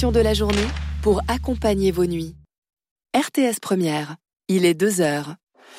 de la journée pour accompagner vos nuits. RTS Première, il est 2h.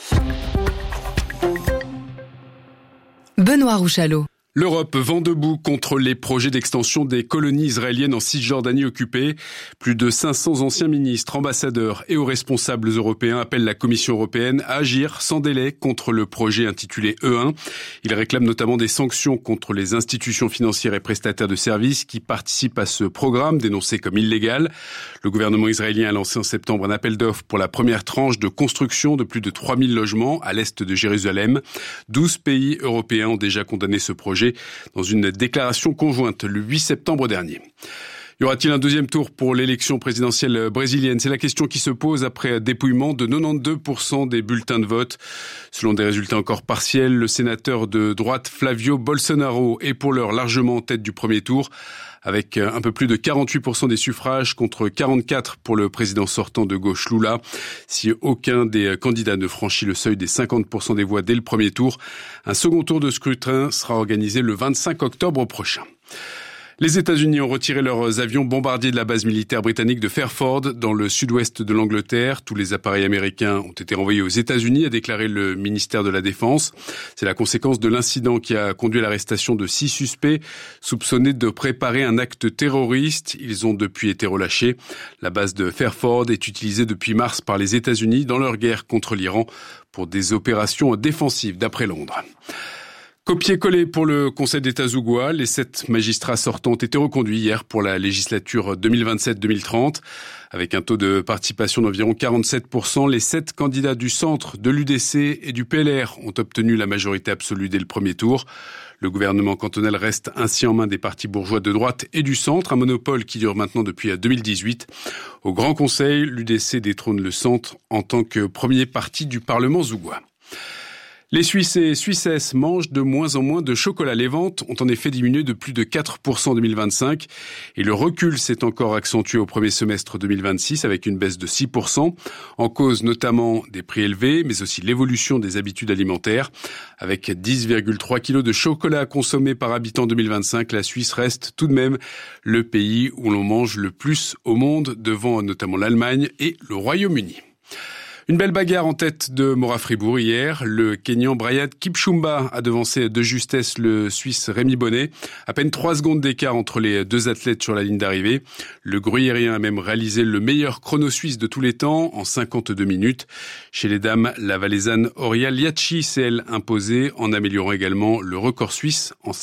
Benoît Rouchalot. L'Europe vent debout contre les projets d'extension des colonies israéliennes en Cisjordanie occupée. Plus de 500 anciens ministres, ambassadeurs et hauts responsables européens appellent la Commission européenne à agir sans délai contre le projet intitulé E1. Ils réclament notamment des sanctions contre les institutions financières et prestataires de services qui participent à ce programme dénoncé comme illégal. Le gouvernement israélien a lancé en septembre un appel d'offres pour la première tranche de construction de plus de 3000 logements à l'est de Jérusalem. 12 pays européens ont déjà condamné ce projet dans une déclaration conjointe le 8 septembre dernier. Y aura-t-il un deuxième tour pour l'élection présidentielle brésilienne ? C'est la question qui se pose après dépouillement de 92% des bulletins de vote. Selon des résultats encore partiels, le sénateur de droite Flavio Bolsonaro est pour l'heure largement en tête du premier tour, avec un peu plus de 48% des suffrages contre 44% pour le président sortant de gauche Lula. Si aucun des candidats ne franchit le seuil des 50% des voix dès le premier tour, un second tour de scrutin sera organisé le 25 octobre prochain. Les États-Unis ont retiré leurs avions bombardiers de la base militaire britannique de Fairford, dans le sud-ouest de l'Angleterre. Tous les appareils américains ont été renvoyés aux États-Unis, a déclaré le ministère de la Défense. C'est la conséquence de l'incident qui a conduit à l'arrestation de 6 suspects soupçonnés de préparer un acte terroriste. Ils ont depuis été relâchés. La base de Fairford est utilisée depuis mars par les États-Unis dans leur guerre contre l'Iran pour des opérations défensives, d'après Londres. Copier-coller pour le Conseil d'État zougois. Les 7 magistrats sortants ont été reconduits hier pour la législature 2027-2030. Avec un taux de participation d'environ 47%, les 7 candidats du centre, de l'UDC et du PLR ont obtenu la majorité absolue dès le premier tour. Le gouvernement cantonal reste ainsi en main des partis bourgeois de droite et du centre, un monopole qui dure maintenant depuis 2018. Au Grand Conseil, l'UDC détrône le centre en tant que premier parti du Parlement zougois. Les Suisses et Suissesses mangent de moins en moins de chocolat. Les ventes ont en effet diminué de plus de 4% en 2025 et le recul s'est encore accentué au premier semestre 2026 avec une baisse de 6%. En cause notamment des prix élevés, mais aussi l'évolution des habitudes alimentaires. Avec 10,3 kilos de chocolat consommés par habitant en 2025, la Suisse reste tout de même le pays où l'on mange le plus au monde, devant notamment l'Allemagne et le Royaume-Uni. Une belle bagarre en tête de Mora-Fribourg hier. Le Kényan Brian Kipchumba a devancé de justesse le Suisse Rémi Bonnet. À peine 3 secondes d'écart entre les deux athlètes sur la ligne d'arrivée. Le gruyérien a même réalisé le meilleur chrono suisse de tous les temps en 52 minutes. Chez les dames, la valaisanne Horia Liachi s'est elle imposée en améliorant également le record suisse en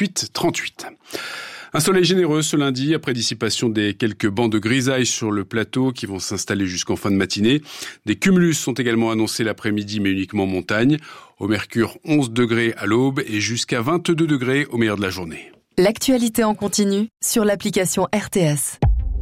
58-38. Un soleil généreux ce lundi, après dissipation des quelques bancs de grisaille sur le plateau qui vont s'installer jusqu'en fin de matinée. Des cumulus sont également annoncés l'après-midi, mais uniquement en montagne. Au mercure, 11 degrés à l'aube et jusqu'à 22 degrés au meilleur de la journée. L'actualité en continu sur l'application RTS.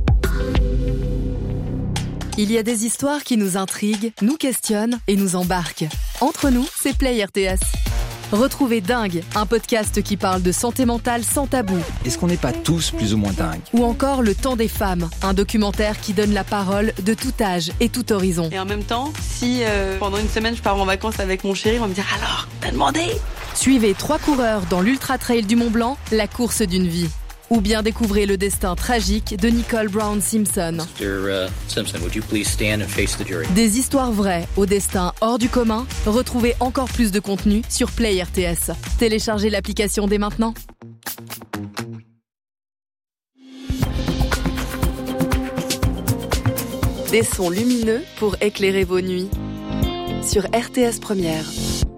Il y a des histoires qui nous intriguent, nous questionnent et nous embarquent. Entre nous, c'est Play RTS. Retrouvez Dingue, un podcast qui parle de santé mentale sans tabou. Est-ce qu'on n'est pas tous plus ou moins dingues ? Ou encore Le Temps des femmes, un documentaire qui donne la parole de tout âge et tout horizon. Et en même temps, si pendant une semaine je pars en vacances avec mon chéri, on va me dire « Alors, t'as demandé ?» Suivez 3 coureurs dans l'Ultra Trail du Mont Blanc, la course d'une vie. Ou bien découvrez le destin tragique de Nicole Brown Simpson. Mr. Simpson, would you please stand and face the jury? Des histoires vraies au destin hors du commun. Retrouvez encore plus de contenu sur Play RTS. Téléchargez l'application dès maintenant. Des sons lumineux pour éclairer vos nuits. Sur RTS Première.